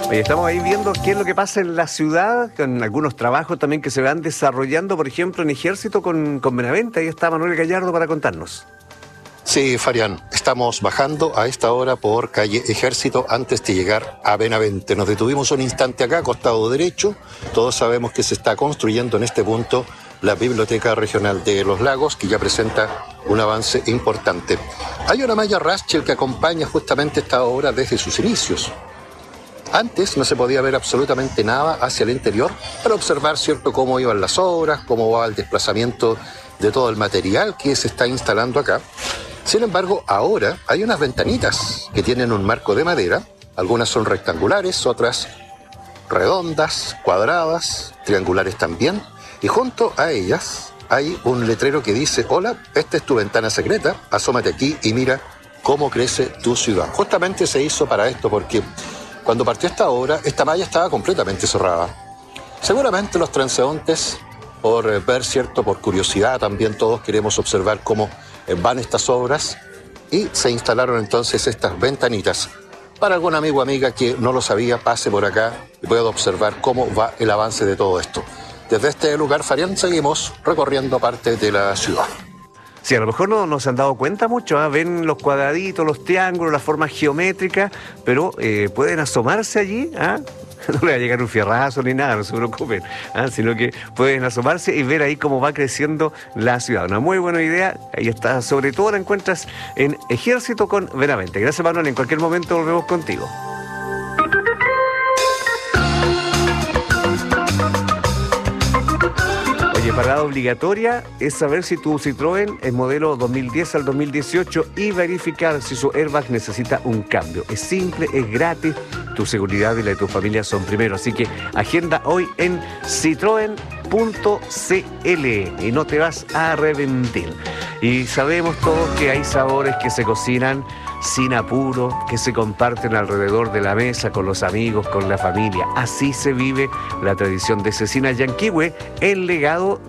Oye, estamos ahí viendo qué es lo que pasa en la ciudad, con algunos trabajos también que se van desarrollando, por ejemplo, en Ejército con Benavente. Ahí está Manuel Gallardo para contarnos. Sí, Farián, estamos bajando a esta hora por calle Ejército antes de llegar a Benavente. Nos detuvimos un instante acá, costado derecho. Todos sabemos que se está construyendo en este punto la Biblioteca Regional de Los Lagos, que ya presenta un avance importante. Hay una malla Rachel que acompaña justamente esta obra desde sus inicios. Antes no se podía ver absolutamente nada hacia el interior para observar, ¿cierto?, cómo iban las obras, cómo va el desplazamiento de todo el material que se está instalando acá. Sin embargo, ahora hay unas ventanitas que tienen un marco de madera. Algunas son rectangulares, otras redondas, cuadradas, triangulares también. Y junto a ellas hay un letrero que dice: hola, esta es tu ventana secreta, asómate aquí y mira cómo crece tu ciudad. Justamente se hizo para esto, porque cuando partió esta obra, esta malla estaba completamente cerrada. Seguramente los transeúntes, por ver, ¿cierto?, por curiosidad, también todos queremos observar cómo van estas obras, y se instalaron entonces estas ventanitas. Para algún amigo o amiga que no lo sabía, pase por acá y pueda observar cómo va el avance de todo esto. Desde este lugar, Farián, seguimos recorriendo parte de la ciudad. Sí, a lo mejor no se han dado cuenta mucho, ¿eh? Ven los cuadraditos, los triángulos, las formas geométricas, pero pueden asomarse allí, ¿ah? No le va a llegar un fierrazo ni nada, no se preocupen, sino que pueden asomarse y ver ahí cómo va creciendo la ciudad. Una muy buena idea, ahí está, sobre todo la encuentras en Ejército con Benavente. Gracias, Manuel, en cualquier momento volvemos contigo. Oye, parada obligatoria es saber si tu Citroën es modelo 2010 al 2018 y verificar si su airbag necesita un cambio. Es simple, es gratis, tu seguridad y la de tu familia son primero. Así que agenda hoy en citroen.cl y no te vas a arrepentir. Y sabemos todos que hay sabores que se cocinan sin apuro, que se comparten alrededor de la mesa con los amigos, con la familia. Así se vive la tradición de Cecina Yanquihue, el legado